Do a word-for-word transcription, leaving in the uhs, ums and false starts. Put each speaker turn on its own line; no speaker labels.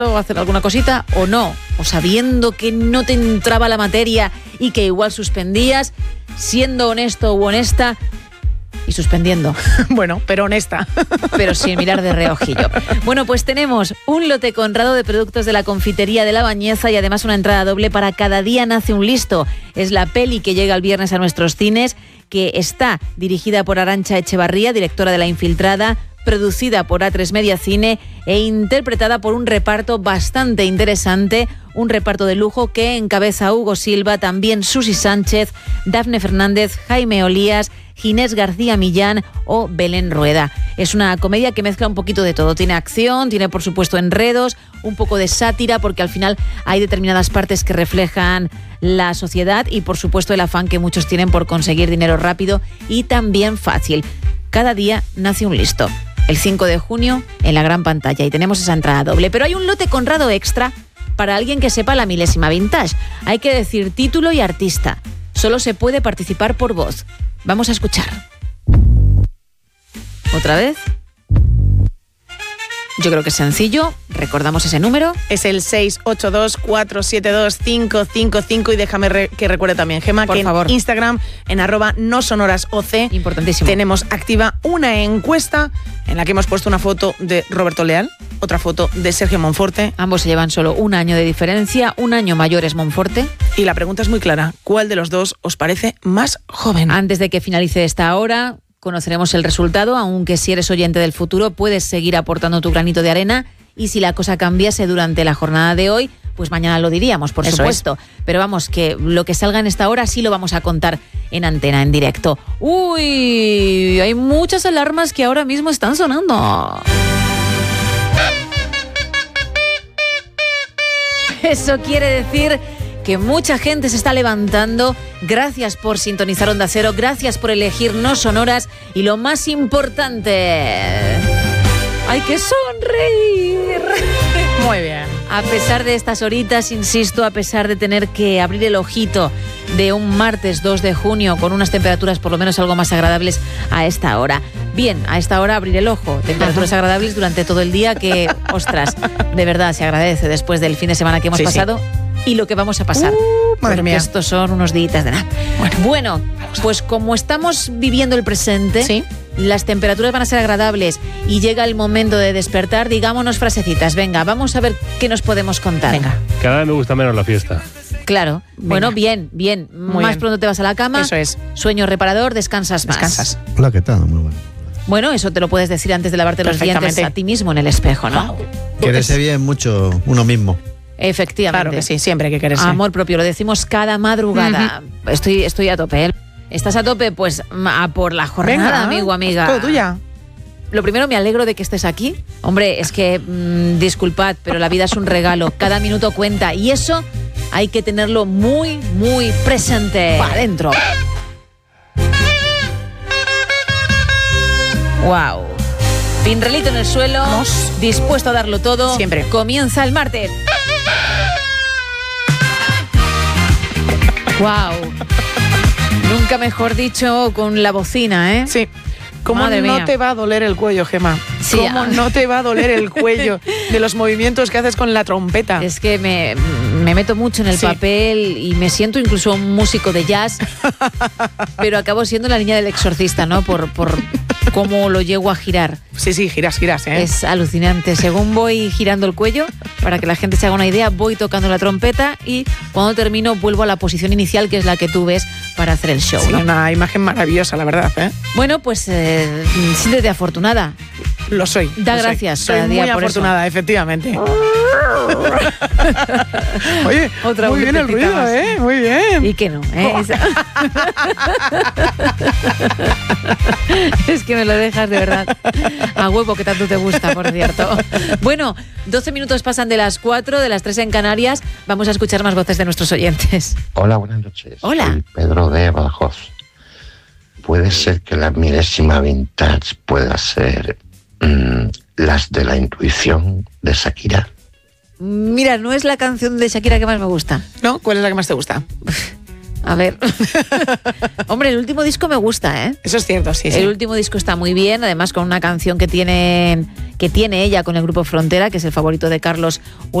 o hacer alguna cosita o no, o sabiendo que no te entraba la materia y que igual suspendías, siendo honesto u honesta y suspendiendo.
Bueno, pero honesta.
Pero sin mirar de reojillo. Bueno, pues tenemos un lote conrado de productos de la confitería de La Bañeza y además una entrada doble para Cada día nace un listo. Es la peli que llega el viernes a nuestros cines, que está dirigida por Arantxa Echevarría, directora de La Infiltrada, producida por A tres Media Cine e interpretada por un reparto bastante interesante, un reparto de lujo que encabeza Hugo Silva, también Susi Sánchez, Dafne Fernández, Jaime Olías, Ginés García Millán o Belén Rueda. Es una comedia que mezcla un poquito de todo. Tiene acción, tiene por supuesto enredos, un poco de sátira, porque al final hay determinadas partes que reflejan la sociedad y por supuesto el afán que muchos tienen por conseguir dinero rápido y también fácil. Cada día nace un listo. El cinco de junio en la gran pantalla y tenemos esa entrada doble. Pero hay un lote conrado extra para alguien que sepa la milésima vintage. Hay que decir título y artista. Solo se puede participar por voz. Vamos a escuchar. ¿Otra vez? Yo creo que es sencillo. Recordamos ese número.
Es el seis ocho dos, cuatro siete dos, cinco cinco cinco y déjame re- que recuerde también, Gemma,
Por
que
favor.
en Instagram, en arroba no sonoras oc,
Importantísimo.
tenemos activa una encuesta en la que hemos puesto una foto de Roberto Leal, otra foto de Sergio Monforte.
Ambos se llevan solo un año de diferencia, un año mayor es Monforte.
Y la pregunta es muy clara, ¿cuál de los dos os parece más joven?
Antes de que finalice esta hora, conoceremos el resultado, aunque si eres oyente del futuro puedes seguir aportando tu granito de arena y si la cosa cambiase durante la jornada de hoy, pues mañana lo diríamos, por
Eso
supuesto. Es. Pero vamos, que lo que salga en esta hora sí lo vamos a contar en antena, en directo. ¡Uy! Hay muchas alarmas que ahora mismo están sonando. Eso quiere decir que mucha gente se está levantando. Gracias por sintonizar Onda Cero, gracias por elegir No Sonoras y lo más importante, hay que sonreír.
Muy bien.
A pesar de estas horitas, insisto, a pesar de tener que abrir el ojito de un martes dos de junio con unas temperaturas por lo menos algo más agradables a esta hora. Bien, a esta hora abrir el ojo, temperaturas agradables durante todo el día que, ostras, de verdad se agradece después del fin de semana que hemos
sí,
pasado. Sí. Y lo que vamos a pasar.
Uh, madre
porque
mía.
estos son unos días de nada. Bueno, bueno, pues como estamos viviendo el presente,
¿sí?
Las temperaturas van a ser agradables y llega el momento de despertar. Digámonos frasecitas. Venga, vamos a ver qué nos podemos contar.
Venga.
Cada vez me gusta menos la fiesta.
Claro.
Venga.
Bueno, bien, bien.
Muy
Más
bien.
pronto te vas a la cama.
Eso es.
Sueño reparador, descansas más.
Descansas.
Hola, ¿qué tal? Muy bueno.
Bueno, eso te lo puedes decir antes de lavarte los dientes a ti mismo en el espejo, ¿no?
Quererse bien mucho uno mismo.
Efectivamente.
Claro que sí, siempre hay que quererse.
Amor propio, lo decimos cada madrugada. Uh-huh. Estoy, estoy a tope, ¿eh? ¿Estás a tope? Pues a por la jornada,
Venga,
amigo, amiga.
Todo tuya.
Lo primero, me alegro de que estés aquí. Hombre, es que, mmm, disculpad, pero la vida es un regalo. Cada minuto cuenta. Y eso hay que tenerlo muy, muy presente.
Para adentro.
Wow. Pinrelito en el suelo.
Vamos.
Dispuesto a darlo todo.
Siempre.
Comienza el martes. Wow. Nunca mejor dicho con la bocina, ¿eh?
Sí. ¿Cómo
Madre
no
mía.
te va a doler el cuello, Gemma?
Sí,
¿Cómo
ah.
no te va a doler el cuello de los movimientos que haces con la trompeta?
Es que me, me meto mucho en el
Sí.
papel y me siento incluso un músico de jazz, pero acabo siendo la niña del exorcista, ¿no? Por, por cómo lo llego a girar.
Sí, sí, giras, giras, ¿eh?
Es alucinante. Según voy girando el cuello, para que la gente se haga una idea, voy tocando la trompeta y cuando termino vuelvo a la posición inicial, que es la que tú ves para hacer el show,
Sí,
¿no?
una imagen maravillosa, la verdad, ¿eh?
Bueno, pues eh, siéntete afortunada.
Lo soy.
Da
lo soy.
gracias
Soy
cada día
muy
por
afortunada, efectivamente. Oye,
Otra
muy bien el
vocecita
ruido,
más.
¿eh? Muy bien.
Y que no, ¿eh? Esa- Es que me lo dejas de verdad a huevo, que tanto te gusta, por cierto. Bueno, doce minutos pasan de las cuatro, de las tres en Canarias. Vamos a escuchar más voces de nuestros oyentes.
Hola, buenas noches.
Hola.
Soy Pedro de Badajoz. ¿Puede ser que la milésima vintage pueda ser mmm, las de la intuición de Shakira?
Mira, no es la canción de Shakira que más me gusta.
¿No? ¿Cuál es la que más te gusta?
A ver. Hombre, el último disco me gusta, ¿eh?
Eso es cierto, sí, sí.
El último disco está muy bien, además con una canción que tiene, que tiene ella con el grupo Frontera, que es el favorito de Carlos